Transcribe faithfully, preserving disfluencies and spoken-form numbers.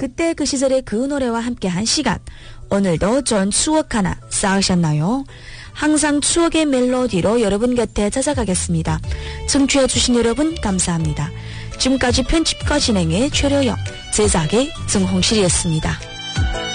그때 그 시절의 그 노래와 함께한 시간, 오늘도 좋은 추억 하나 쌓으셨나요? 항상 추억의 멜로디로 여러분 곁에 찾아가겠습니다. 청취해주신 여러분 감사합니다. 지금까지 편집과 진행의 최려영, 제작의 정홍실이었습니다.